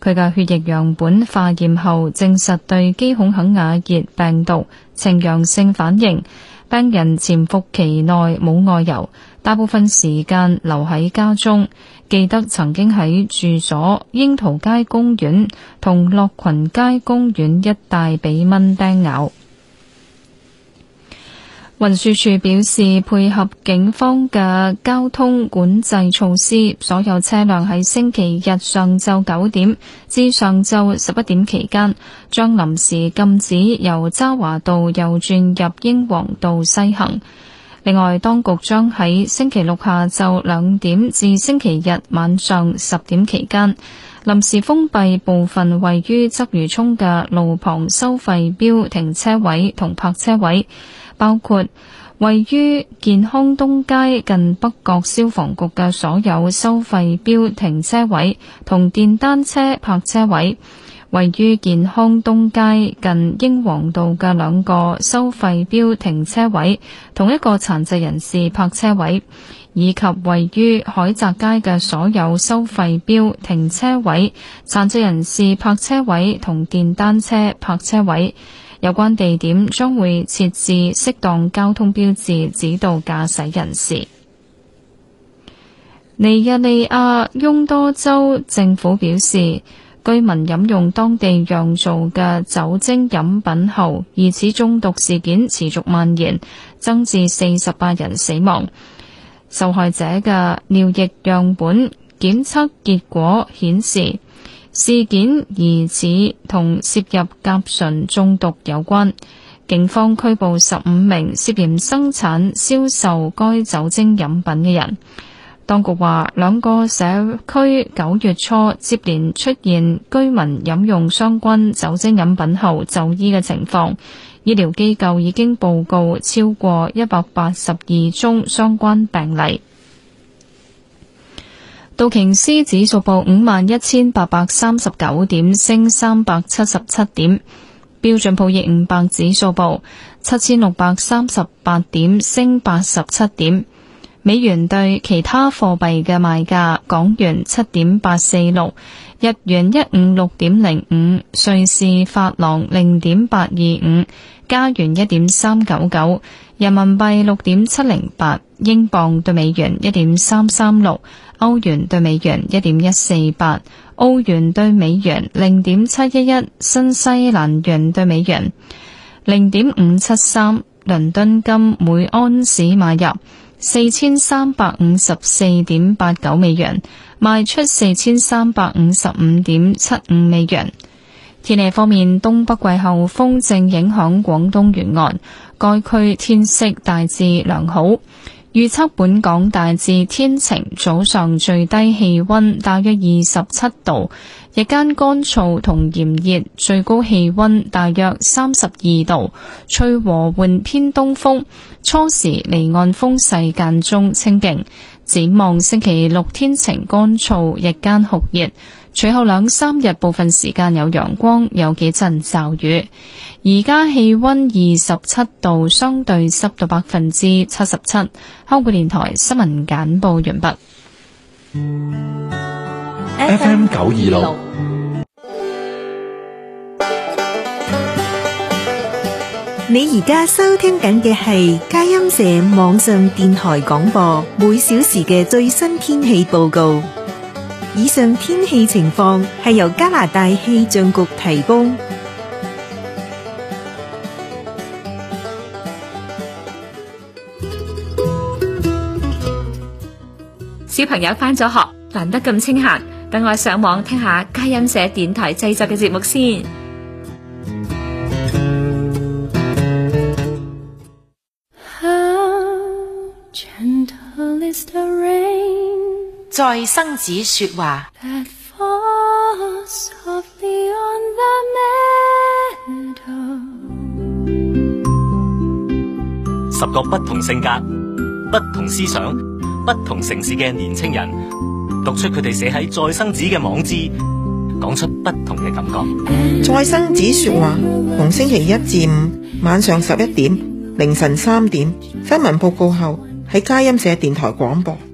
佢嘅血液樣本化驗後證實對基孔肯雅熱病毒呈陽性反應，病人潛伏期內冇外遊，大部分時間留喺家中。記得曾經喺住所櫻桃街公園同樂群街公園一帶被蚊叮咬。運輸署表示，配合警方嘅交通管制措施，所有車輛喺星期日上晝9點至上晝11點期間，將臨時禁止由渣華道右轉入英皇道西行。另外，當局將喺星期六下晝2點至星期日晚上10點期間，臨時封閉部分位於鰂魚涌嘅路旁收費標停車位同泊車位，包括位於健康東街近北角消防局嘅所有收費標停車位同電單車泊車位，位於健康東街近英皇道嘅2個收費標停車位同一個殘疾人士泊車位，以及位於海澤街嘅所有收費標停車位、殘疾人士泊車位同電單車泊車位。有關地點將會設置適當交通標誌，指導駕駛人士。尼日利亞翁多州政府表示，居民飲用當地釀造嘅酒精飲品後，疑似中毒事件持續蔓延，增至48人死亡。受害者嘅尿液樣本檢測結果顯示，事件疑似同攝入甲醇中毒有關。警方拘捕15名涉嫌生產、銷售該酒精飲品嘅人。當局話，2個社區9月初接連出現居民飲用相關酒精飲品後就醫嘅情況，醫療機構已經報告超過182宗相關病例。道瓊斯指數報51,839點，升377點。標準普爾500指數報7,638點，升87點。美元對其他貨幣嘅賣價：港元7.846，日元156.05，瑞士法郎0.825，加元1.399，人民幣6.708，英鎊對美元1.336，歐元對美元1.148，澳元對美元0.711，新西蘭元對美元0.573。倫敦金每安士買入4354.89美元，賣出4355.75美元。天氣方面，東北季候風正影響廣東沿岸，該區天色大致良好。預測本港大致天晴，早上最低氣溫大約27度，日間乾燥同炎熱，最高氣溫大約32度，吹和緩偏東風，初時離岸風勢間中清勁。展望星期六天晴乾燥，日間酷熱，隨後2-3日部分時間有陽光，有幾陣驟雨。而家氣溫27度，相對濕度77%。香港電台新聞簡報完畢。 FM 926， 你而家收聽緊嘅係佳音社網上電台廣播，每小時嘅最新天氣報告。以上天氣情況係由加拿大氣象局提供。 小朋友返咗學，難得咁清閒，等我上網聽下佳音社電台製作嘅節目先。 在生子說話 ，10個不同性格、不同思想、不同城市嘅年青人，讀出佢哋寫喺再生子嘅網誌，講出不同嘅感覺。 再生子說話，逢星期1至5晚上11點、凌晨3點，新聞報告後喺佳音社電台廣播。